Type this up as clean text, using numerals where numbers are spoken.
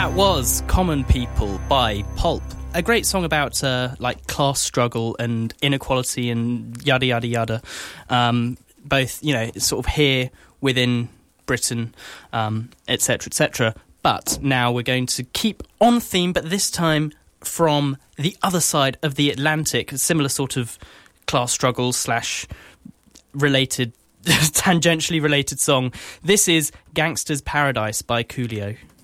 That was Common People by Pulp. A great song about like class struggle and inequality and yada yada yada. Both, you know, sort of here within Britain, etc., etc. But now we're going to keep on theme, but this time from the other side of the Atlantic, a similar sort of class struggle / related, tangentially related song. This is Gangster's Paradise by Coolio.